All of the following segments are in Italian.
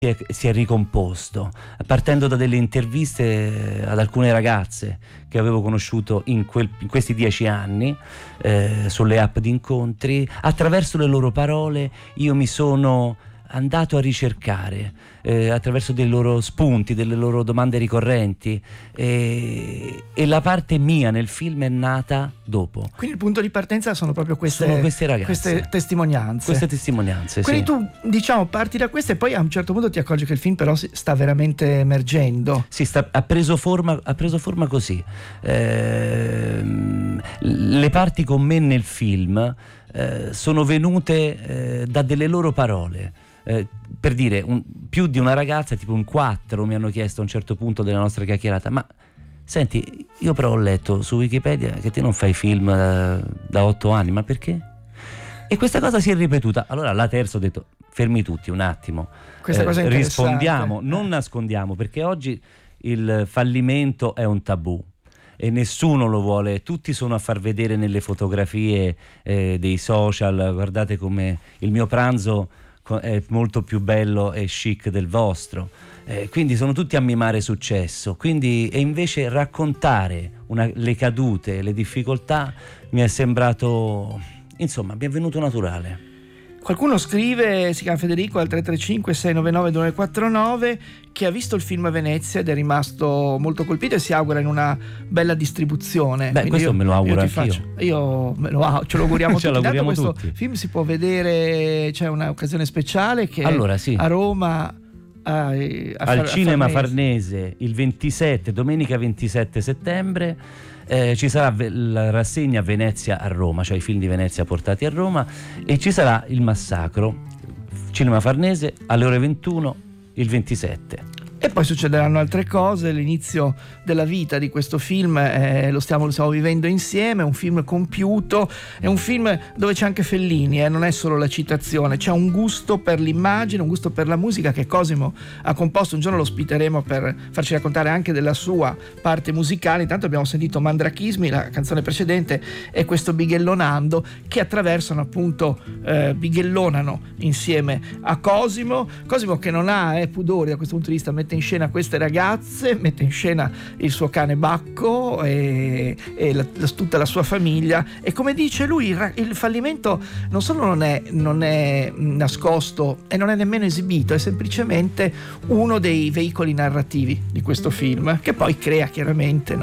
si è ricomposto, partendo da delle interviste ad alcune ragazze che avevo conosciuto in questi 10 anni sulle app di incontri. Attraverso le loro parole io mi sono andato a ricercare, attraverso dei loro spunti, delle loro domande ricorrenti, e la parte mia nel film è nata dopo. Quindi il punto di partenza sono proprio queste ragazze, queste testimonianze. Queste testimonianze, quindi sì. tu, diciamo, parti da queste e poi a un certo punto ti accorgi che il film però sta veramente emergendo. Sì, ha preso forma così. Le parti con me nel film sono venute da delle loro parole. Per dire, più di una ragazza, tipo un 4, mi hanno chiesto a un certo punto della nostra chiacchierata: ma senti, io però ho letto su Wikipedia che te non fai film da 8 anni, ma perché? E questa cosa si è ripetuta. Allora la terza ho detto: fermi tutti un attimo, questa cosa è rispondiamo, non nascondiamo, perché oggi il fallimento è un tabù e nessuno lo vuole. Tutti sono a far vedere nelle fotografie dei social: guardate come il mio pranzo è molto più bello e chic del vostro, quindi sono tutti a mimare successo. E invece raccontare le cadute, le difficoltà mi è sembrato, insomma, mi è venuto naturale. Qualcuno scrive, si chiama Federico al 335 699 2949, che ha visto il film a Venezia ed è rimasto molto colpito e si augura in una bella distribuzione. Beh, questo me lo auguro anch'io. Ce lo auguriamo ce tutti. l'auguriamo questo tutti. Film si può vedere, c'è un'occasione speciale che allora, sì, a Roma al Cinema Farnese il 27, domenica 27 settembre. Ci sarà la rassegna Venezia a Roma, cioè i film di Venezia portati a Roma, e ci sarà il Massacro, Cinema Farnese, alle ore 21 il 27. E poi succederanno altre cose. L'inizio della vita di questo film lo stiamo vivendo insieme. È un film compiuto, è un film dove c'è anche Fellini, non è solo la citazione, c'è un gusto per l'immagine, un gusto per la musica che Cosimo ha composto. Un giorno lo ospiteremo per farci raccontare anche della sua parte musicale. Intanto abbiamo sentito Mandrachismi, la canzone precedente, e questo Bighellonando, che attraversano appunto, bighellonano insieme a Cosimo che non ha pudori da questo punto di vista. Mette in scena queste ragazze, mette in scena il suo cane Bacco e tutta la sua famiglia, e come dice lui il fallimento non solo non è nascosto e non è nemmeno esibito, è semplicemente uno dei veicoli narrativi di questo film, che poi crea chiaramente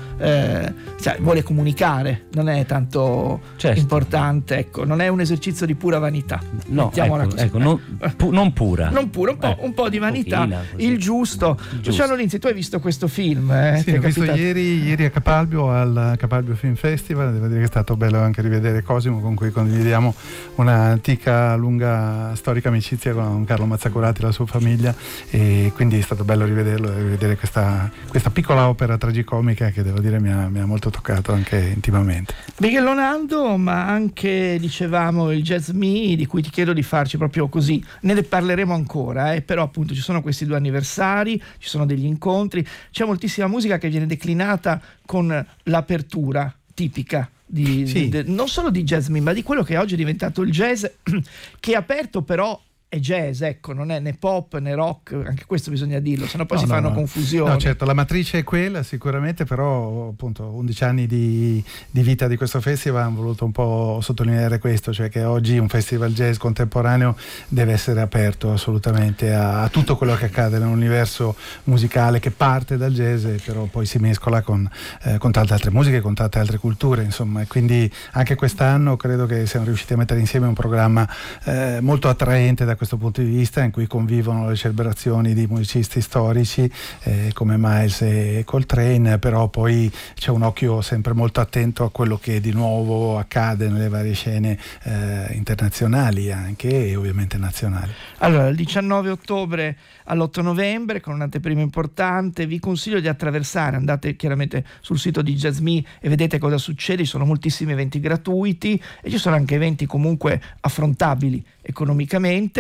vuole comunicare, non è tanto importante, ecco, non è un esercizio di pura vanità, mettiamola così. Non pura, un po' di vanità, il giusto. Luciano Linzi, tu hai visto questo film? Sì, l'ho visto ieri a Capalbio, al Capalbio Film Festival. Devo dire che è stato bello anche rivedere Cosimo, con cui condividiamo un'antica, lunga, storica amicizia con Carlo Mazzacurati e la sua famiglia, e quindi è stato bello rivederlo e rivedere questa piccola opera tragicomica che devo dire mi ha molto toccato anche intimamente. Bighellonando, ma anche, dicevamo, il Jazz Me, di cui ti chiedo di farci proprio così, ne parleremo ancora, però appunto ci sono questi 2 anniversari, ci sono degli incontri, c'è moltissima musica che viene declinata con l'apertura tipica non solo di Jazz Me, ma di quello che oggi è diventato il jazz, che è aperto però è jazz, ecco, non è né pop né rock, anche questo bisogna dirlo, sennò poi si fanno confusioni. No, certo, la matrice è quella sicuramente, però appunto 11 anni di vita di questo festival hanno voluto un po' sottolineare questo, cioè che oggi un festival jazz contemporaneo deve essere aperto assolutamente a tutto quello che accade nell'universo musicale, che parte dal jazz e però poi si mescola con tante altre musiche, con tante altre culture, insomma, e quindi anche quest'anno credo che siamo riusciti a mettere insieme un programma molto attraente da questo punto di vista, in cui convivono le celebrazioni di musicisti storici come Miles e Coltrane, però poi c'è un occhio sempre molto attento a quello che di nuovo accade nelle varie scene internazionali anche, e ovviamente nazionali. Allora, il 19 ottobre all'8 novembre con un'anteprima importante. Vi consiglio di attraversare, andate chiaramente sul sito di Jazz Me e vedete cosa succede. Ci sono moltissimi eventi gratuiti e ci sono anche eventi comunque affrontabili economicamente.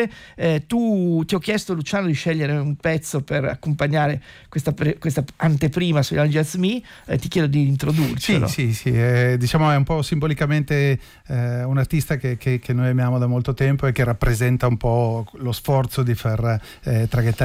Firenze. Tu ti ho chiesto, Luciano, di scegliere un pezzo per accompagnare questa anteprima su Young Jazz Me. Ti chiedo di introdurcelo. Sì, diciamo è un po' simbolicamente un artista che noi amiamo da molto tempo e che rappresenta un po' lo sforzo di far traghettare